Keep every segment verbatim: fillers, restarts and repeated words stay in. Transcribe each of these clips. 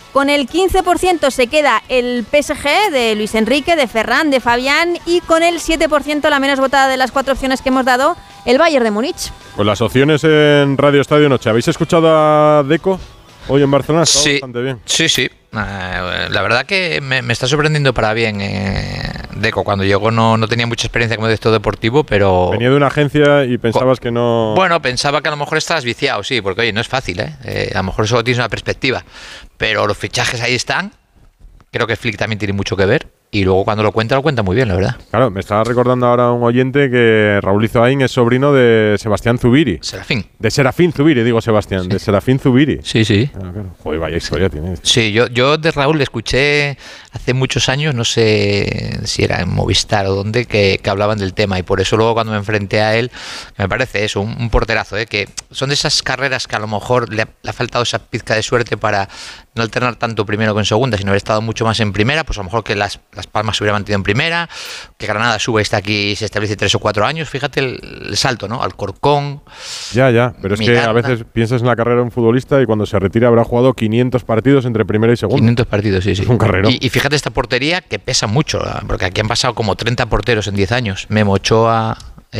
Con el quince por ciento se queda el P S G de Luis Enrique, de Ferran, de Fabián, y con el siete por ciento, la menos votada de las cuatro opciones que hemos dado, el Bayern de Múnich. Pues las opciones en Radio Estadio Noche. ¿Habéis escuchado a Deco hoy en Barcelona? Está sí, bastante bien. Sí, sí. Uh, la verdad que me, me está sorprendiendo para bien eh, Deco. Cuando llegó no, no tenía mucha experiencia como director deportivo, pero... Venía de una agencia y pensabas que no... Bueno, pensaba que a lo mejor estabas viciado, sí, porque oye, no es fácil, ¿eh? eh a lo mejor solo tienes una perspectiva, pero los fichajes ahí están. Creo que Flick también tiene mucho que ver. Y luego cuando lo cuenta, lo cuenta muy bien, la verdad. Claro, me estaba recordando ahora un oyente que Raúl Izoain es sobrino de Sebastián Zubiri. Serafín. De Serafín Zubiri, digo Sebastián, sí. de Serafín Zubiri. Sí, sí. Claro, claro. Joder, vaya historia tiene. Sí, yo, yo de Raúl le escuché hace muchos años, no sé si era en Movistar o dónde, que, que hablaban del tema. Y por eso luego cuando me enfrenté a él, me parece eso, un, un porterazo, ¿eh? Que son de esas carreras que a lo mejor le ha, le ha faltado esa pizca de suerte para no alternar tanto primero que en segunda, sino haber estado mucho más en primera, pues a lo mejor que las, las Palmas se hubiera mantenido en primera, que Granada sube, está aquí y se establece tres o cuatro años. Fíjate el, el salto, ¿no? Alcorcón. Ya, ya, pero es Miranda. Que a veces piensas en la carrera de un futbolista y cuando se retira habrá jugado quinientos partidos entre primera y segunda. quinientos partidos, sí, sí. Es un carrerón. Y, y fíjate esta portería que pesa mucho, porque aquí han pasado como treinta porteros en diez años. Memo Ochoa,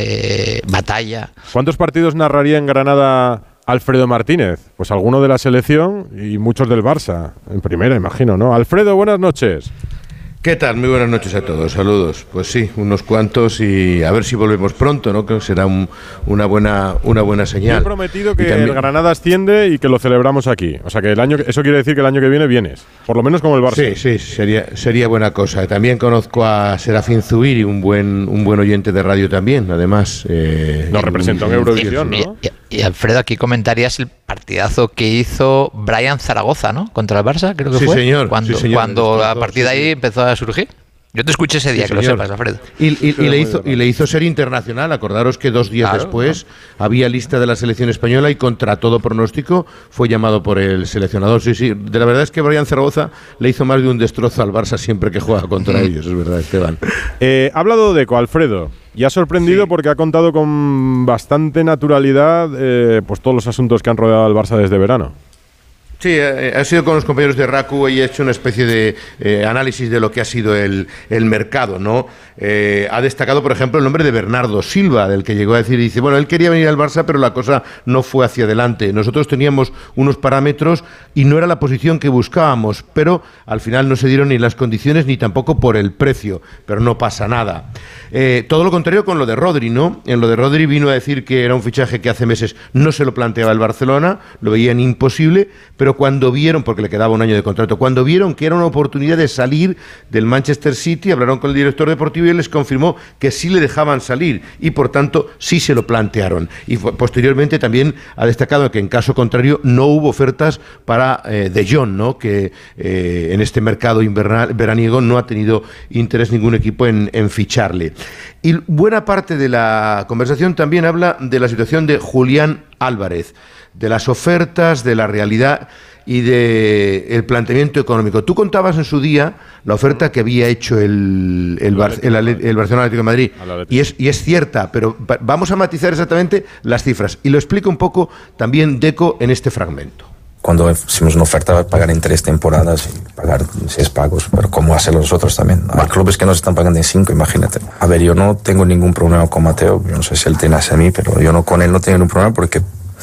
eh, Batalla. ¿Cuántos partidos narraría en Granada Alfredo Martínez? Pues alguno de la selección y muchos del Barça, en primera, imagino, ¿no? Alfredo, buenas noches. ¿Qué tal? Muy buenas noches a todos, saludos. Pues sí, unos cuantos y a ver si volvemos pronto, ¿no? Que será un, una buena una buena señal. He prometido que también, el Granada asciende y que lo celebramos aquí. O sea que el año eso quiere decir que el año que viene vienes, por lo menos como el Barça. Sí, sí, sería sería buena cosa. También conozco a Serafín Zubiri, un buen un buen oyente de radio también, además. Eh, Nos representó en Eurovisión, ¿no? Y, y, y Alfredo, aquí comentarías el partidazo que hizo Brian Zaragoza, ¿no? Contra el Barça, creo que sí, fue. Señor, cuando, sí, señor. Cuando a partir de ahí empezó a surgir. Yo te escuché ese día, sí, que señor. Lo sepas, Alfredo. Y, y, y, le hizo, y le hizo ser internacional. Acordaros que dos días claro, después ¿no? había lista de la selección española y contra todo pronóstico fue llamado por el seleccionador. Sí, sí. De la verdad es que Brian Zaragoza le hizo más de un destrozo al Barça siempre que juega contra mm. ellos, es verdad, Esteban. Eh, ha hablado Deco, Alfredo, y ha sorprendido sí. porque ha contado con bastante naturalidad eh, pues todos los asuntos que han rodeado al Barça desde verano. Sí, eh, ha sido con los compañeros de RACU y ha hecho una especie de eh, análisis de lo que ha sido el, el mercado, ¿no? Eh, ha destacado, por ejemplo, el nombre de Bernardo Silva, del que llegó a decir, y dice, bueno, él quería venir al Barça, pero la cosa no fue hacia adelante. Nosotros teníamos unos parámetros y no era la posición que buscábamos, pero al final no se dieron ni las condiciones ni tampoco por el precio, pero no pasa nada. Eh, todo lo contrario con lo de Rodri, ¿no? En lo de Rodri vino a decir que era un fichaje que hace meses no se lo planteaba el Barcelona, lo veían imposible, pero cuando vieron, porque le quedaba un año de contrato, cuando vieron que era una oportunidad de salir del Manchester City, hablaron con el director deportivo y él les confirmó que sí le dejaban salir y por tanto sí se lo plantearon. Y posteriormente también ha destacado que en caso contrario no hubo ofertas para eh, De Jong, ¿no? Que eh, en este mercado invernal, veraniego no ha tenido interés ningún equipo en, en ficharle. Y buena parte de la conversación también habla de la situación de Julián Álvarez, de las ofertas, de la realidad y de el planteamiento económico. Tú contabas en su día la oferta que había hecho el, el, Bar, el, el Barcelona Atlético de Madrid y es, y es cierta, pero vamos a matizar exactamente las cifras y lo explica un poco también Deco en este fragmento. Cuando hicimos una oferta, pagar en tres temporadas y pagar seis pagos, pero ¿cómo hacerlo nosotros también? Hay clubes que nos están pagando en cinco, imagínate. A ver, yo no tengo ningún problema con Mateo, yo no sé si él tiene hacia mí, pero yo no con él no tengo ningún problema porque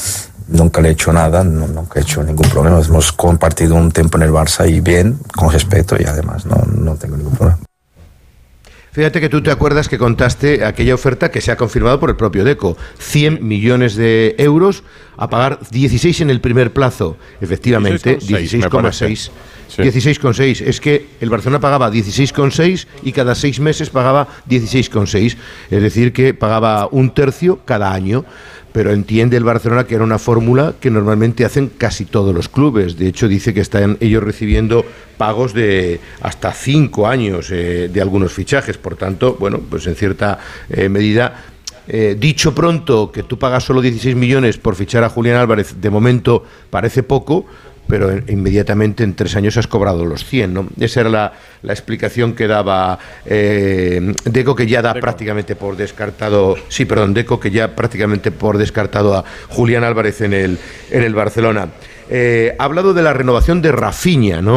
nunca le he hecho nada, no, nunca he hecho ningún problema. Hemos compartido un tiempo en el Barça y bien, con respeto y además no, no tengo ningún problema. Fíjate que tú te acuerdas que contaste aquella oferta que se ha confirmado por el propio Deco, cien millones de euros a pagar dieciséis en el primer plazo, efectivamente, dieciséis coma seis. Sí. dieciséis coma seis. Es que el Barcelona pagaba dieciséis coma seis y cada seis meses pagaba dieciséis coma seis, es decir que pagaba un tercio cada año. Pero entiende el Barcelona que era una fórmula que normalmente hacen casi todos los clubes. De hecho, dice que están ellos recibiendo pagos de hasta cinco años eh, de algunos fichajes. Por tanto, bueno, pues en cierta eh, medida, eh, dicho pronto que tú pagas solo dieciséis millones por fichar a Julián Álvarez, de momento parece poco, pero inmediatamente en tres años has cobrado los cien, ¿no? Esa era la, la explicación que daba eh, Deco, que ya da Deco. prácticamente por descartado, sí, perdón, Deco, que ya prácticamente por descartado a Julián Álvarez en el, en el Barcelona. Eh, ha hablado de la renovación de Rafinha, ¿no?